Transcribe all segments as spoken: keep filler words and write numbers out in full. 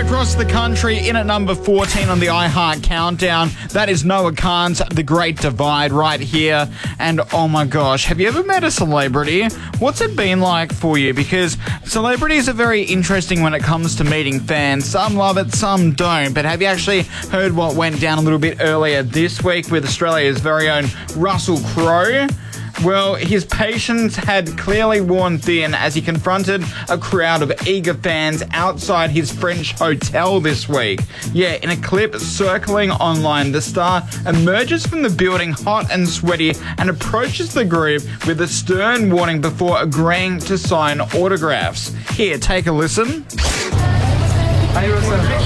across the country, in at number fourteen on the iHeart Countdown. That is Noah Kahan's The Great Divide right here. And oh my gosh, have you ever met a celebrity? What's it been like for you? Because celebrities are very interesting when it comes to meeting fans. Some love it, some don't. But have you actually heard what went down a little bit earlier this week with Australia's very own Russell Crowe? Well, his patience had clearly worn thin as he confronted a crowd of eager fans outside his French hotel this week. Yeah, in a clip circling online, the star emerges from the building hot and sweaty and approaches the group with a stern warning before agreeing to sign autographs. Here, take a listen. Are you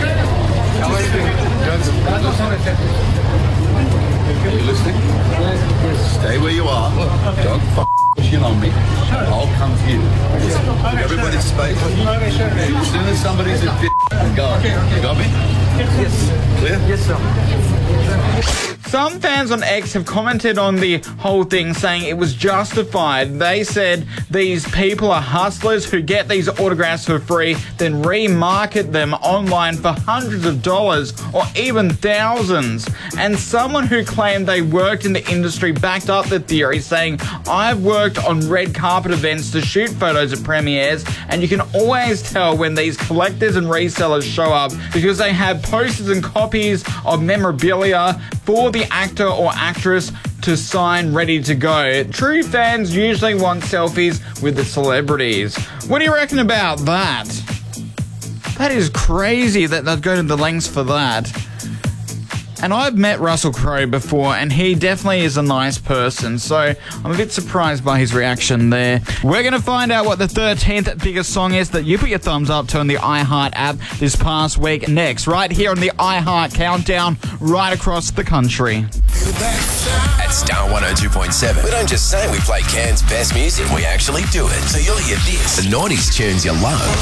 listening? Yes. Stay where you are. Don't f*** shit on me. I'll come to you. Everybody's space. As soon as somebody's a dick, go. You got me? Yes. Clear? Yes, sir. Some fans on X have commented on the whole thing, saying it was justified. They said these people are hustlers who get these autographs for free, then remarket them online for hundreds of dollars or even thousands. And someone who claimed they worked in the industry backed up the theory, saying, I've worked on red carpet events to shoot photos at premieres, and you can always tell when these collectors and resellers show up because they have posters and copies of memorabilia for the actor or actress to sign ready to go. True fans usually want selfies with the celebrities. What do you reckon about that? That is crazy that they'd go to the lengths for that. And I've met Russell Crowe before, and he definitely is a nice person, so I'm a bit surprised by his reaction there. We're going to find out what the thirteenth biggest song is that you put your thumbs up to on the iHeart app this past week next, right here on the iHeart Countdown, right across the country. At Star one oh two point seven, we don't just say we play Cairns' best music, we actually do it. So you'll hear this, the nineties tunes you love.